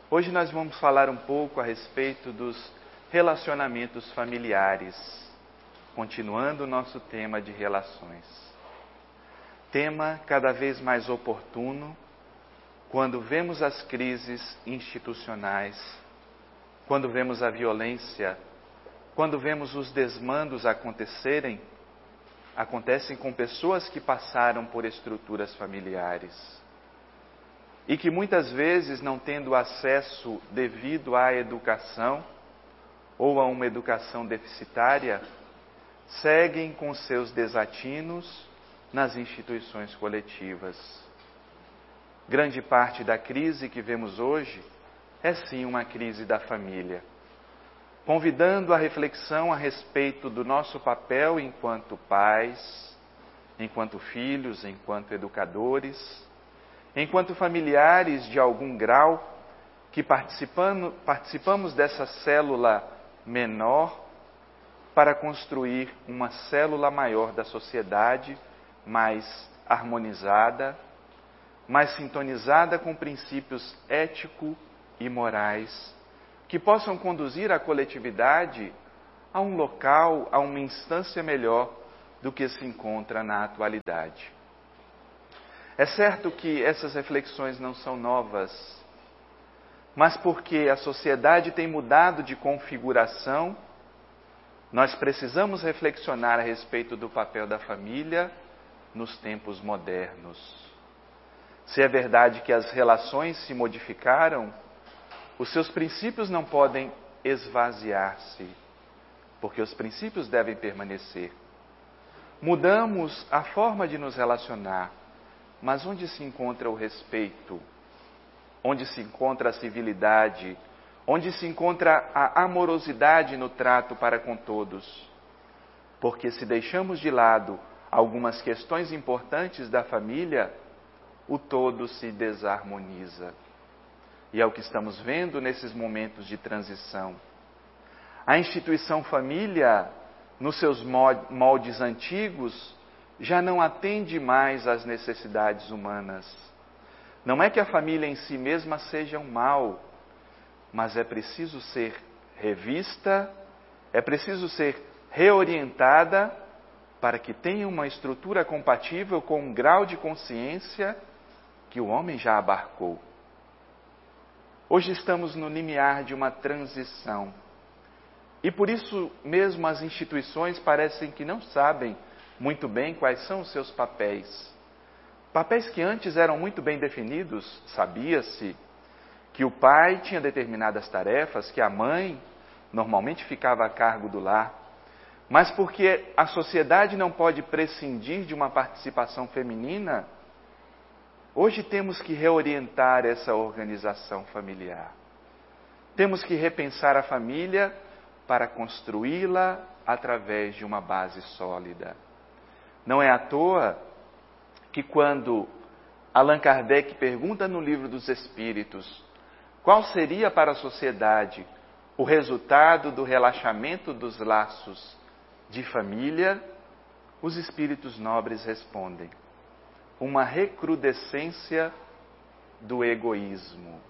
Hoje nós vamos falar um pouco a respeito dos relacionamentos familiares, continuando o nosso tema de relações. Tema cada vez mais oportuno quando vemos as crises institucionais, quando vemos a violência, quando vemos os desmandos acontecem com pessoas que passaram por estruturas familiares e que muitas vezes, não tendo acesso devido à educação ou a uma educação deficitária, seguem com seus desatinos nas instituições coletivas. Grande parte da crise que vemos hoje é sim uma crise da família, convidando a reflexão a respeito do nosso papel enquanto pais, enquanto filhos, enquanto educadores, enquanto familiares de algum grau que participamos dessa célula menor para construir uma célula maior da sociedade, mais harmonizada, mais sintonizada com princípios éticos e morais, que possam conduzir a coletividade a um local, a uma instância melhor do que se encontra na atualidade. É certo que essas reflexões não são novas, mas porque a sociedade tem mudado de configuração, nós precisamos reflexionar a respeito do papel da família nos tempos modernos. Se é verdade que as relações se modificaram, os seus princípios não podem esvaziar-se, porque os princípios devem permanecer. Mudamos a forma de nos relacionar, mas onde se encontra o respeito? Onde se encontra a civilidade? Onde se encontra a amorosidade no trato para com todos? Porque se deixamos de lado algumas questões importantes da família, o todo se desarmoniza. E é o que estamos vendo nesses momentos de transição. A instituição família, nos seus moldes antigos, já não atende mais às necessidades humanas. Não é que a família em si mesma seja um mal, mas é preciso ser revista, é preciso ser reorientada para que tenha uma estrutura compatível com um grau de consciência que o homem já abarcou. Hoje estamos no limiar de uma transição. E por isso mesmo as instituições parecem que não sabem muito bem quais são os seus papéis. Papéis que antes eram muito bem definidos, sabia-se que o pai tinha determinadas tarefas, que a mãe normalmente ficava a cargo do lar. Mas porque a sociedade não pode prescindir de uma participação feminina, hoje temos que reorientar essa organização familiar. Temos que repensar a família para construí-la através de uma base sólida. Não é à toa que quando Allan Kardec pergunta no Livro dos Espíritos qual seria para a sociedade o resultado do relaxamento dos laços de família, os espíritos nobres respondem: uma recrudescência do egoísmo.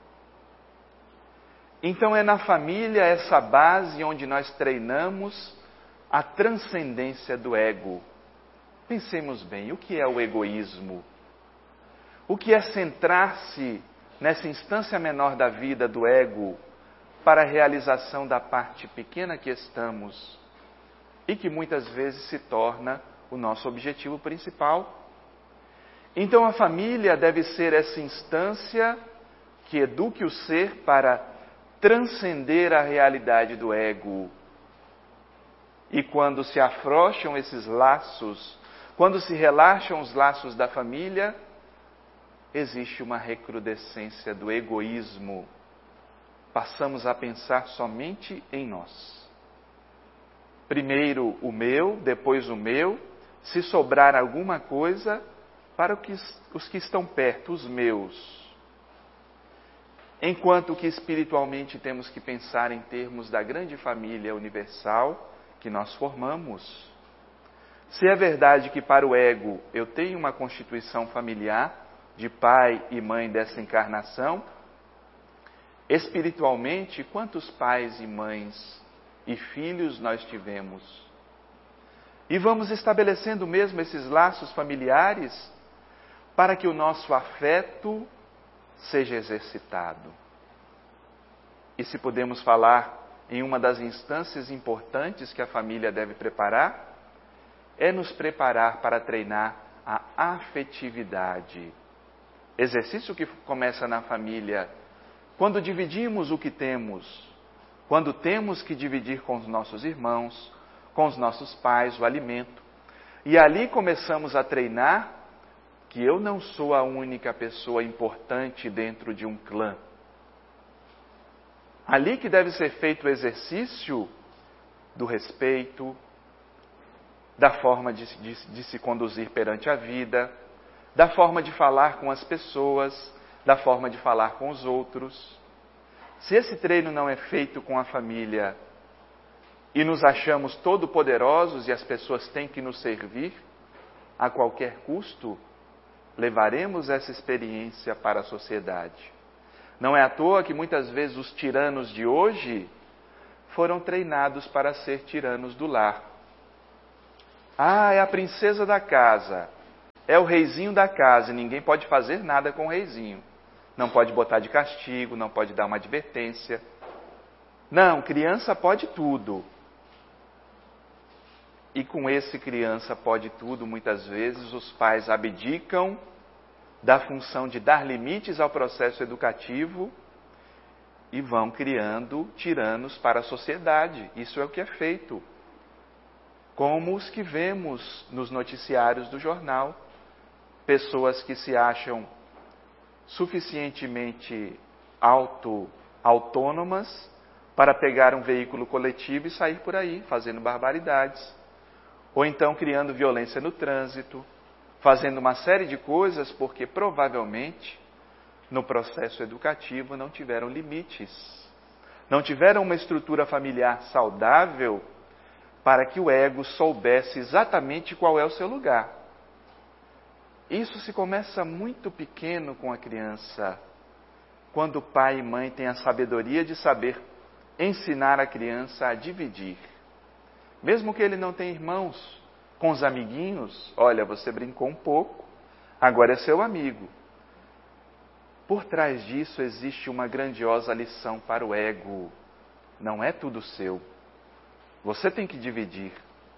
Então é na família essa base onde nós treinamos a transcendência do ego. Pensemos bem, o que é o egoísmo? O que é centrar-se nessa instância menor da vida do ego para a realização da parte pequena que estamos e que muitas vezes se torna o nosso objetivo principal? Então a família deve ser essa instância que eduque o ser para transcender a realidade do ego. E quando se afrouxam esses laços, quando se relaxam os laços da família, existe uma recrudescência do egoísmo. Passamos a pensar somente em nós. Primeiro o meu, depois o meu, se sobrar alguma coisa, para os que estão perto, os meus. Enquanto que espiritualmente temos que pensar em termos da grande família universal que nós formamos. Se é verdade que para o ego eu tenho uma constituição familiar de pai e mãe dessa encarnação, Espiritualmente, quantos pais e mães e filhos nós tivemos? E vamos estabelecendo mesmo esses laços familiares para que o nosso afeto seja exercitado. E se podemos falar em uma das instâncias importantes que a família deve preparar, é nos preparar para treinar a afetividade. Exercício que começa na família, quando dividimos o que temos, quando temos que dividir com os nossos irmãos, com os nossos pais o alimento. E ali começamos a treinar que eu não sou a única pessoa importante dentro de um clã. Ali que deve ser feito o exercício do respeito, da forma de se conduzir perante a vida, da forma de falar com as pessoas, da forma de falar com os outros. Se esse treino não é feito com a família e nos achamos todo-poderosos e as pessoas têm que nos servir a qualquer custo, levaremos essa experiência para a sociedade. Não é à toa que muitas vezes os tiranos de hoje foram treinados para ser tiranos do lar. Ah, é a princesa da casa, é o reizinho da casa, e ninguém pode fazer nada com o reizinho. Não pode botar de castigo, não pode dar uma advertência. Não, criança pode tudo. E com esse criança pode tudo, muitas vezes os pais abdicam da função de dar limites ao processo educativo e vão criando tiranos para a sociedade. Isso é o que é feito. Como os que vemos nos noticiários do jornal. Pessoas que se acham suficientemente autônomas para pegar um veículo coletivo e sair por aí, fazendo barbaridades. Ou então criando violência no trânsito, fazendo uma série de coisas porque provavelmente no processo educativo não tiveram limites. Não tiveram uma estrutura familiar saudável para que o ego soubesse exatamente qual é o seu lugar. Isso se começa muito pequeno com a criança, quando pai e mãe têm a sabedoria de saber ensinar a criança a dividir. Mesmo que ele não tenha irmãos, com os amiguinhos, olha, você brincou um pouco, agora é seu amigo. Por trás disso existe uma grandiosa lição para o ego. Não é tudo seu. Você tem que dividir.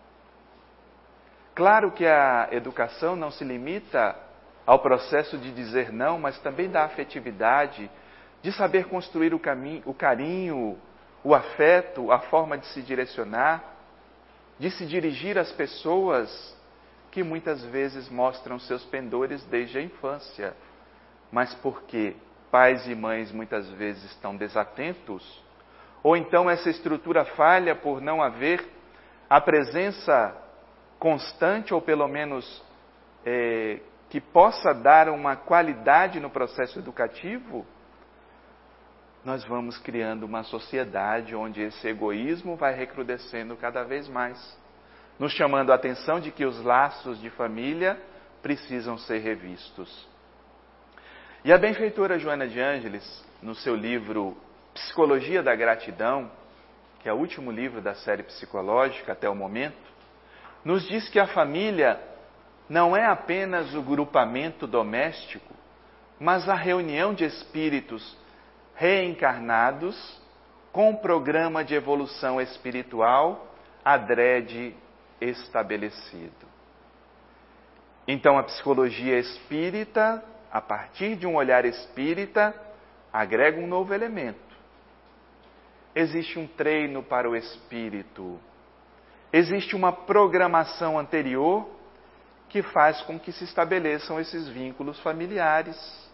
Claro que a educação não se limita ao processo de dizer não, mas também da afetividade, de saber construir o carinho, o afeto, a forma de se direcionar, de se dirigir às pessoas que muitas vezes mostram seus pendores desde a infância. Mas porque pais e mães muitas vezes estão desatentos, ou então essa estrutura falha por não haver a presença constante, ou pelo menos que possa dar uma qualidade no processo educativo, nós vamos criando uma sociedade onde esse egoísmo vai recrudescendo cada vez mais, nos chamando a atenção de que os laços de família precisam ser revistos. E a benfeitora Joana de Ângeles, no seu livro Psicologia da Gratidão, que é o último livro da série psicológica até o momento, nos diz que a família não é apenas o grupamento doméstico, mas a reunião de espíritos reencarnados com um programa de evolução espiritual adrede estabelecido. Então a psicologia espírita, a partir de um olhar espírita, agrega um novo elemento. Existe um treino para o espírito. Existe uma programação anterior que faz com que se estabeleçam esses vínculos familiares.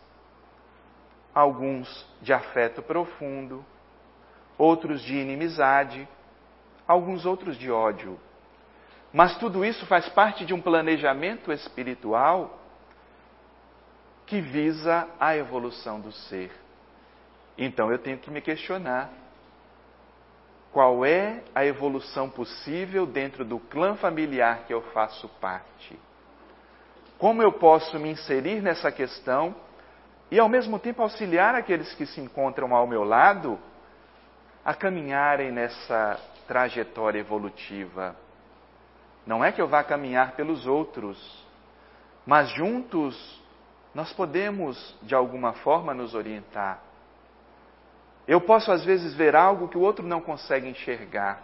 Alguns de afeto profundo, outros de inimizade, alguns outros de ódio. Mas tudo isso faz parte de um planejamento espiritual que visa a evolução do ser. Então eu tenho que me questionar: qual é a evolução possível dentro do clã familiar que eu faço parte? Como eu posso me inserir nessa questão e ao mesmo tempo auxiliar aqueles que se encontram ao meu lado a caminharem nessa trajetória evolutiva. Não é que eu vá caminhar pelos outros, mas juntos nós podemos, de alguma forma, nos orientar. Eu posso, às vezes, ver algo que o outro não consegue enxergar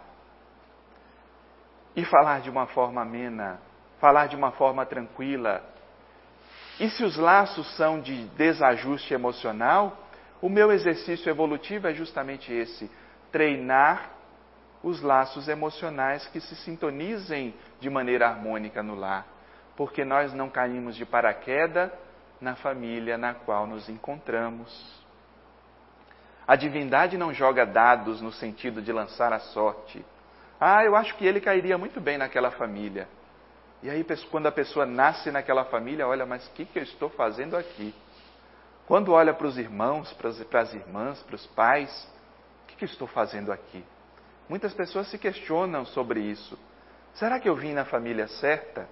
e falar de uma forma amena, falar de uma forma tranquila. E se os laços são de desajuste emocional, o meu exercício evolutivo é justamente esse: treinar os laços emocionais que se sintonizem de maneira harmônica no lar, porque nós não caímos de paraquedas na família na qual nos encontramos. A divindade não joga dados no sentido de lançar a sorte. Eu acho que ele cairia muito bem naquela família. E aí, quando a pessoa nasce naquela família, olha, mas o que eu estou fazendo aqui? Quando olha para os irmãos, para as irmãs, para os pais, o que eu estou fazendo aqui? Muitas pessoas se questionam sobre isso. Será que eu vim na família certa?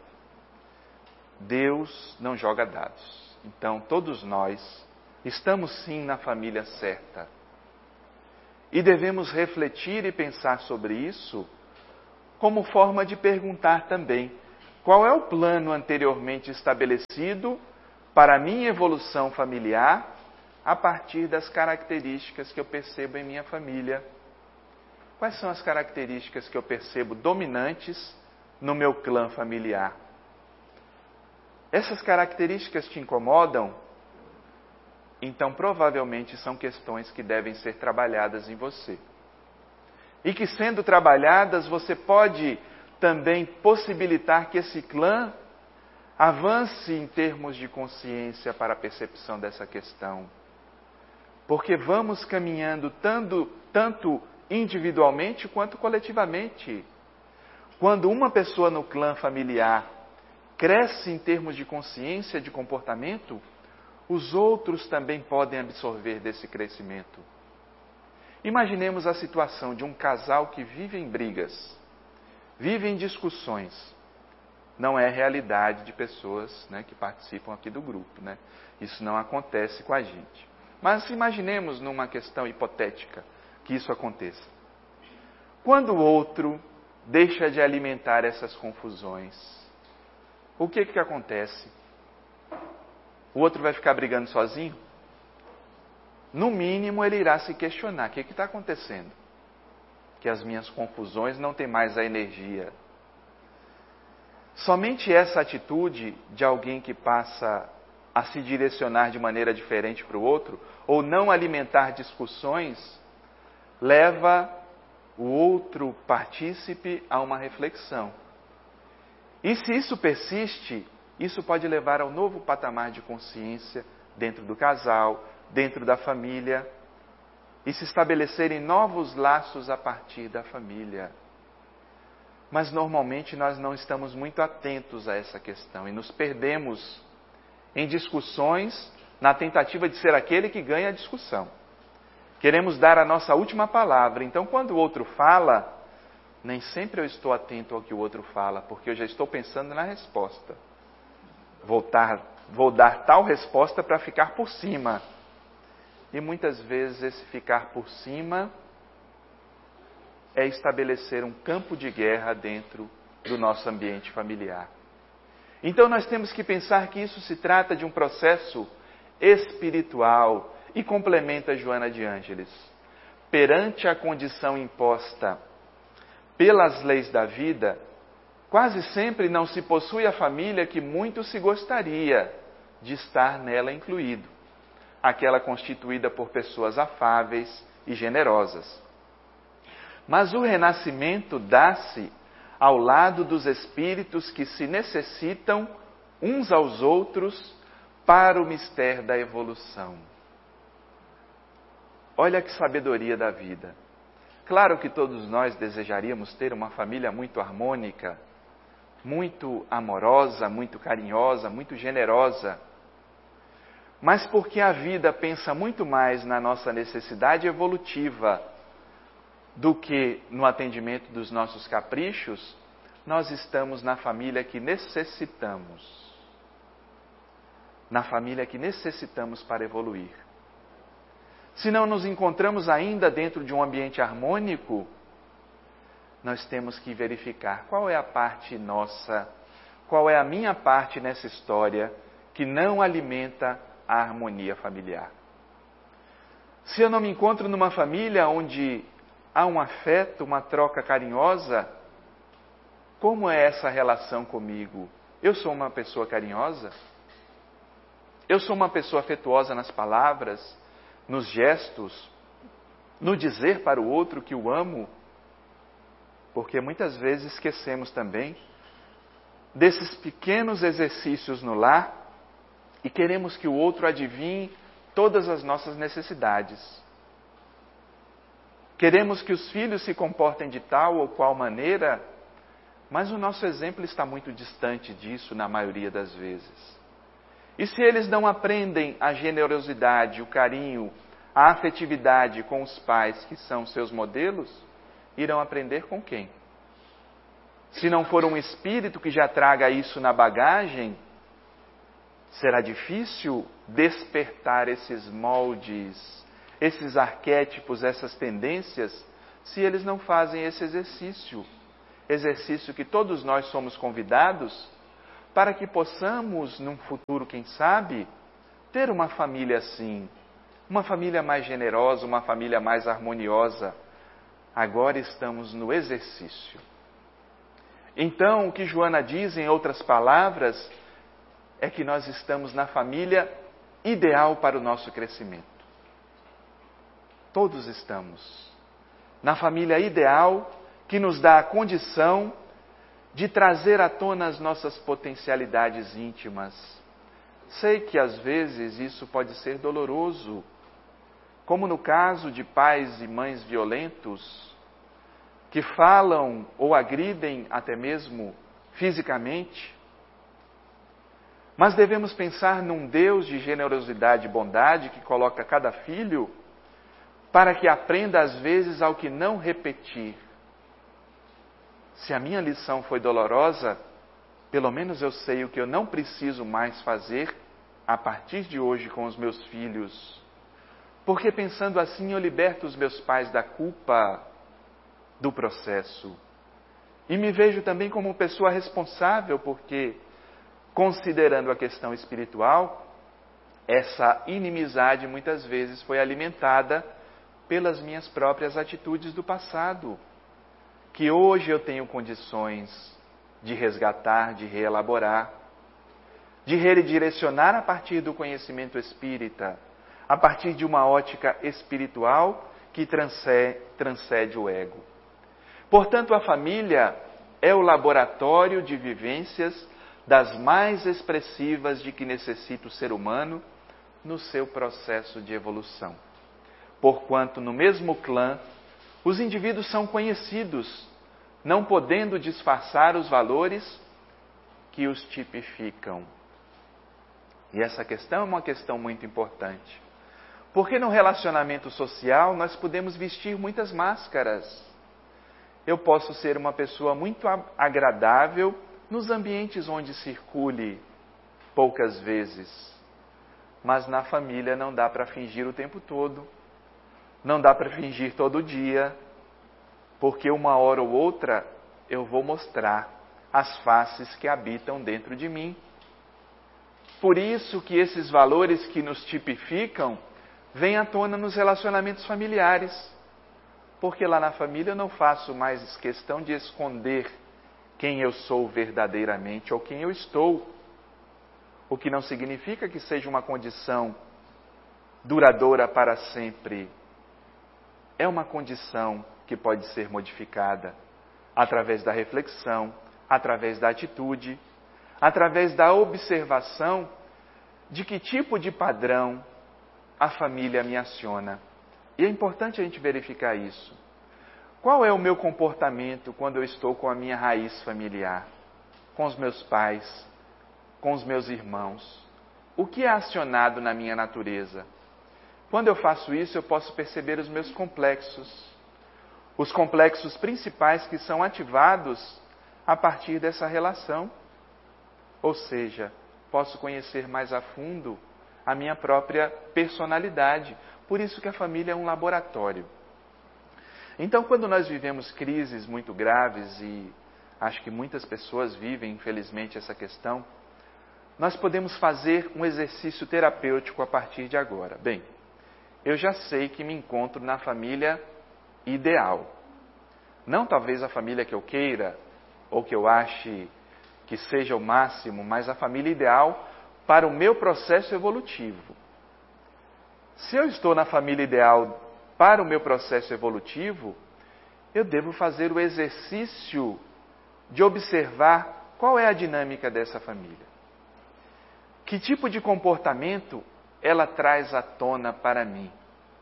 Deus não joga dados. Então, todos nós estamos sim na família certa. E devemos refletir e pensar sobre isso como forma de perguntar também: qual é o plano anteriormente estabelecido para a minha evolução familiar a partir das características que eu percebo em minha família? Quais são as características que eu percebo dominantes no meu clã familiar? Essas características te incomodam? Então, provavelmente, são questões que devem ser trabalhadas em você. E que, sendo trabalhadas, você pode também possibilitar que esse clã avance em termos de consciência para a percepção dessa questão. Porque vamos caminhando tanto individualmente quanto coletivamente. Quando uma pessoa no clã familiar cresce em termos de consciência de comportamento, os outros também podem absorver desse crescimento. Imaginemos a situação de um casal que vive em brigas, vive em discussões. Não é realidade de pessoas, que participam aqui do grupo. Isso não acontece com a gente. Mas imaginemos numa questão hipotética que isso aconteça. Quando o outro deixa de alimentar essas confusões, o que acontece? O outro vai ficar brigando sozinho? No mínimo, ele irá se questionar: o que está acontecendo? Que as minhas confusões não têm mais a energia. Somente essa atitude de alguém que passa a se direcionar de maneira diferente para o outro, ou não alimentar discussões, leva o outro partícipe a uma reflexão. E se isso persiste, isso pode levar ao novo patamar de consciência dentro do casal, dentro da família, e se estabelecerem novos laços a partir da família. Mas normalmente nós não estamos muito atentos a essa questão e nos perdemos em discussões na tentativa de ser aquele que ganha a discussão. Queremos dar a nossa última palavra, então quando o outro fala, nem sempre eu estou atento ao que o outro fala, porque eu já estou pensando na resposta. Vou dar tal resposta para ficar por cima. E muitas vezes esse ficar por cima é estabelecer um campo de guerra dentro do nosso ambiente familiar. Então nós temos que pensar que isso se trata de um processo espiritual e complementa Joana de Ângeles. Perante a condição imposta pelas leis da vida, quase sempre não se possui a família que muito se gostaria de estar nela incluído, aquela constituída por pessoas afáveis e generosas. Mas o renascimento dá-se ao lado dos espíritos que se necessitam uns aos outros para o mistério da evolução. Olha que sabedoria da vida. Claro que todos nós desejaríamos ter uma família muito harmônica, muito amorosa, muito carinhosa, muito generosa. Mas porque a vida pensa muito mais na nossa necessidade evolutiva do que no atendimento dos nossos caprichos, nós estamos na família que necessitamos. na família que necessitamos para evoluir. Se não nos encontramos ainda dentro de um ambiente harmônico, nós temos que verificar qual é a parte nossa, qual é a minha parte nessa história que não alimenta a harmonia familiar. Se eu não me encontro numa família onde há um afeto, uma troca carinhosa, como é essa relação comigo? Eu sou uma pessoa carinhosa? Eu sou uma pessoa afetuosa nas palavras, nos gestos, no dizer para o outro que o amo? Porque muitas vezes esquecemos também desses pequenos exercícios no lar e queremos que o outro adivinhe todas as nossas necessidades. Queremos que os filhos se comportem de tal ou qual maneira, mas o nosso exemplo está muito distante disso na maioria das vezes. E se eles não aprendem a generosidade, o carinho, a afetividade com os pais que são seus modelos, irão aprender com quem? Se não for um espírito que já traga isso na bagagem, será difícil despertar esses moldes, esses arquétipos, essas tendências, se eles não fazem esse exercício. Exercício que todos nós somos convidados para que possamos, num futuro, quem sabe, ter uma família assim, uma família mais generosa, uma família mais harmoniosa. Agora estamos no exercício. Então, o que Joana diz, em outras palavras, é que nós estamos na família ideal para o nosso crescimento. Todos estamos na família ideal que nos dá a condição de trazer à tona as nossas potencialidades íntimas. Sei que às vezes isso pode ser doloroso, como no caso de pais e mães violentos, que falam ou agridem até mesmo fisicamente. Mas devemos pensar num Deus de generosidade e bondade que coloca cada filho para que aprenda às vezes ao que não repetir. Se a minha lição foi dolorosa, pelo menos eu sei o que eu não preciso mais fazer a partir de hoje com os meus filhos. Porque pensando assim eu liberto os meus pais da culpa do processo. E me vejo também como pessoa responsável, porque, considerando a questão espiritual, essa inimizade muitas vezes foi alimentada pelas minhas próprias atitudes do passado, que hoje eu tenho condições de resgatar, de reelaborar, de redirecionar a partir do conhecimento espírita, a partir de uma ótica espiritual que transcende o ego. Portanto, a família é o laboratório de vivências das mais expressivas de que necessita o ser humano no seu processo de evolução. Porquanto, no mesmo clã, os indivíduos são conhecidos, não podendo disfarçar os valores que os tipificam. E essa questão é uma questão muito importante. Porque no relacionamento social nós podemos vestir muitas máscaras. Eu posso ser uma pessoa muito agradável nos ambientes onde circule poucas vezes. Mas na família não dá para fingir o tempo todo. Não dá para fingir todo dia. Porque uma hora ou outra eu vou mostrar as faces que habitam dentro de mim. Por isso que esses valores que nos tipificam vêm à tona nos relacionamentos familiares. Porque lá na família eu não faço mais questão de esconder quem eu sou verdadeiramente ou quem eu estou. O que não significa que seja uma condição duradoura para sempre. É uma condição que pode ser modificada através da reflexão, através da atitude, através da observação de que tipo de padrão a família me aciona. E é importante a gente verificar isso. Qual é o meu comportamento quando eu estou com a minha raiz familiar? Com os meus pais, com os meus irmãos? O que é acionado na minha natureza? Quando eu faço isso, eu posso perceber os meus complexos. Os complexos principais que são ativados a partir dessa relação. Ou seja, posso conhecer mais a fundo a minha própria personalidade. Por isso que a família é um laboratório. Então, quando nós vivemos crises muito graves, e acho que muitas pessoas vivem, infelizmente, essa questão, nós podemos fazer um exercício terapêutico a partir de agora. Bem, eu já sei que me encontro na família ideal. Não talvez a família que eu queira, ou que eu ache que seja o máximo, mas a família ideal para o meu processo evolutivo. Se eu estou na família ideal para o meu processo evolutivo, eu devo fazer o exercício de observar qual é a dinâmica dessa família. Que tipo de comportamento ela traz à tona para mim?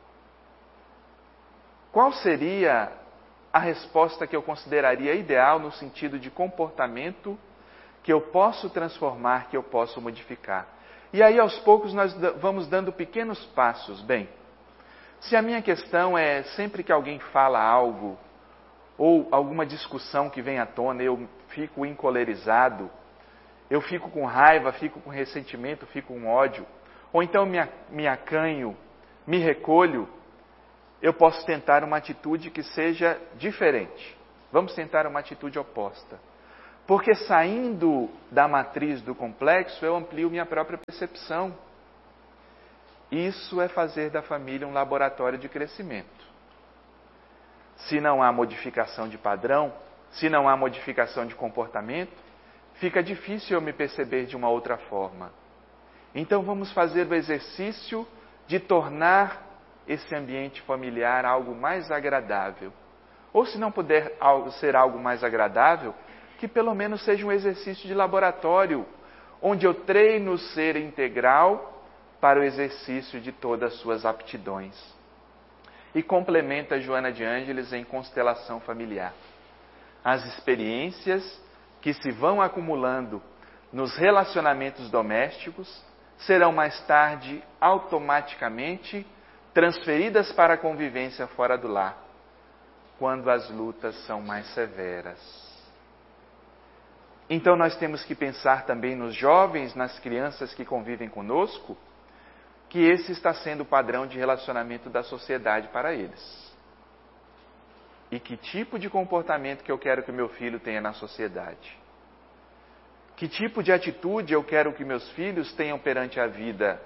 Qual seria a resposta que eu consideraria ideal no sentido de comportamento que eu posso transformar, que eu posso modificar? E aí, aos poucos, nós vamos dando pequenos passos. Bem, se a minha questão é sempre que alguém fala algo, ou alguma discussão que vem à tona, eu fico encolerizado, eu fico com raiva, fico com ressentimento, fico com ódio, ou então me acanho, me recolho, eu posso tentar uma atitude que seja diferente. Vamos tentar uma atitude oposta. Porque saindo da matriz do complexo, eu amplio minha própria percepção. Isso é fazer da família um laboratório de crescimento. Se não há modificação de padrão, se não há modificação de comportamento, fica difícil eu me perceber de uma outra forma. Então vamos fazer o exercício de tornar esse ambiente familiar algo mais agradável. Ou se não puder ser algo mais agradável, que pelo menos seja um exercício de laboratório, onde eu treino o ser integral para o exercício de todas as suas aptidões. E complementa Joana de Ângeles em Constelação Familiar. As experiências que se vão acumulando nos relacionamentos domésticos serão mais tarde automaticamente transferidas para a convivência fora do lar, quando as lutas são mais severas. Então nós temos que pensar também nos jovens, nas crianças que convivem conosco, que esse está sendo o padrão de relacionamento da sociedade para eles. E que tipo de comportamento que eu quero que o meu filho tenha na sociedade? Que tipo de atitude eu quero que meus filhos tenham perante a vida?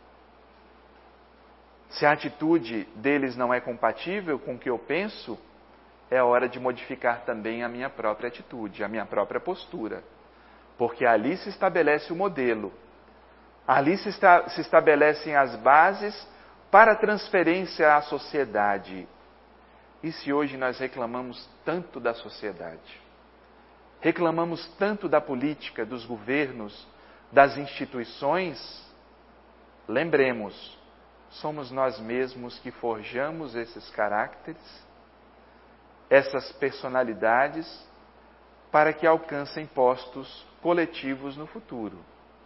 Se a atitude deles não é compatível com o que eu penso, é hora de modificar também a minha própria atitude, a minha própria postura. Porque ali se estabelece o modelo. Ali se estabelecem as bases para a transferência à sociedade. E se hoje nós reclamamos tanto da sociedade, reclamamos tanto da política, dos governos, das instituições, lembremos, somos nós mesmos que forjamos esses caracteres, essas personalidades, para que alcancem postos coletivos no futuro.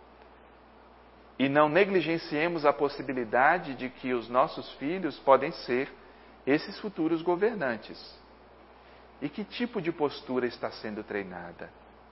E não negligenciemos a possibilidade de que os nossos filhos podem ser esses futuros governantes. E que tipo de postura está sendo treinada?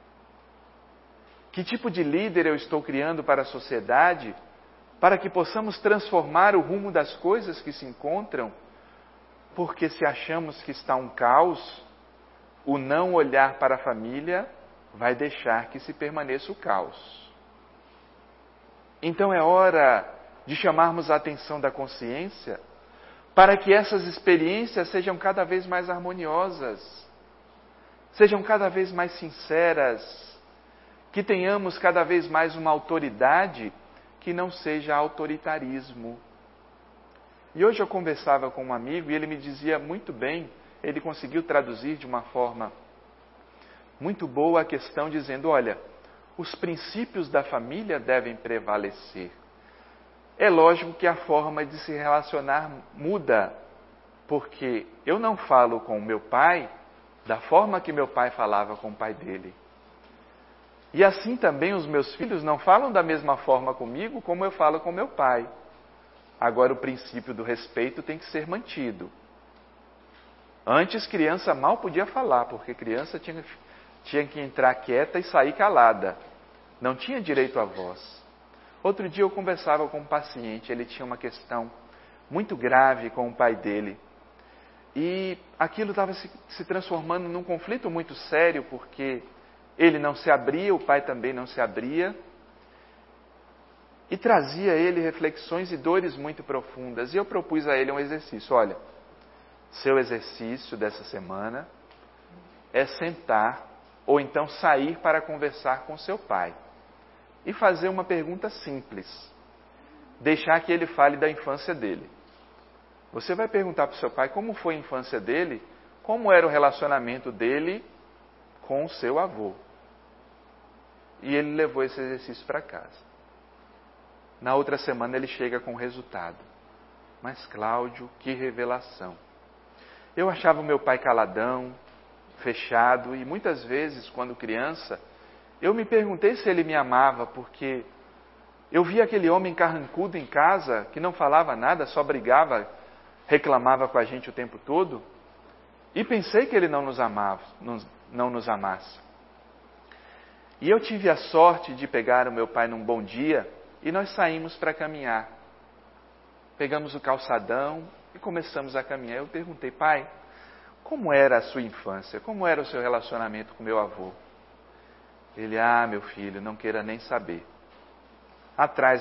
Que tipo de líder eu estou criando para a sociedade, para que possamos transformar o rumo das coisas que se encontram? Porque se achamos que está um caos, o não olhar para a família vai deixar que se permaneça o caos. Então é hora de chamarmos a atenção da consciência para que essas experiências sejam cada vez mais harmoniosas, sejam cada vez mais sinceras, que tenhamos cada vez mais uma autoridade que não seja autoritarismo. E hoje eu conversava com um amigo e ele me dizia muito bem, ele conseguiu traduzir de uma forma muito boa a questão, dizendo, olha, os princípios da família devem prevalecer. É lógico que a forma de se relacionar muda, porque eu não falo com o meu pai da forma que meu pai falava com o pai dele. E assim também os meus filhos não falam da mesma forma comigo como eu falo com meu pai. Agora o princípio do respeito tem que ser mantido. Antes criança mal podia falar, porque criança tinha que entrar quieta e sair calada. não tinha direito à voz. Outro dia eu conversava com um paciente, ele tinha uma questão muito grave com o pai dele. E aquilo estava se transformando num conflito muito sério, porque ele não se abria, o pai também não se abria. E trazia a ele reflexões e dores muito profundas. E eu propus a ele um exercício. Olha, seu exercício dessa semana é sentar ou então sair para conversar com seu pai. E fazer uma pergunta simples. Deixar que ele fale da infância dele. Você vai perguntar para o seu pai como foi a infância dele, como era o relacionamento dele com o seu avô. E ele levou esse exercício para casa. Na outra semana ele chega com o resultado. Mas Cláudio, que revelação. Eu achava o meu pai caladão, fechado, e muitas vezes, quando criança, eu me perguntei se ele me amava, porque eu via aquele homem carrancudo em casa, que não falava nada, só brigava, reclamava com a gente o tempo todo, e pensei que ele não nos amava, não nos amasse. E eu tive a sorte de pegar o meu pai num bom dia, e nós saímos para caminhar. Pegamos o calçadão e começamos a caminhar. Eu perguntei, pai, como era a sua infância? Como era o seu relacionamento com meu avô? Ele, meu filho, não queira nem saber. Atrás